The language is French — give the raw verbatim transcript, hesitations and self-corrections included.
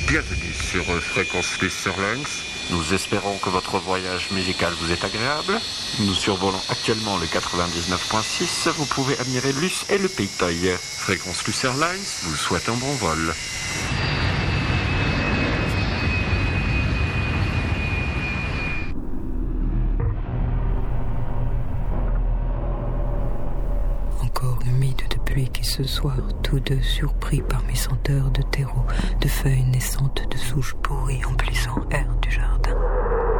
Bienvenue sur Fréquence Luce Airlines. Nous espérons que votre voyage musical vous est agréable. Nous survolons actuellement le quatre-vingt-dix-neuf point six. Vous pouvez admirer Luce et le Pays Toy. Fréquence Luce Airlines vous souhaite un bon vol. Encore humide de pluie qui ce soir, tous deux surpris par mes senteurs de terreau, de feuilles naissantes de souches pourries emplissant air du jardin.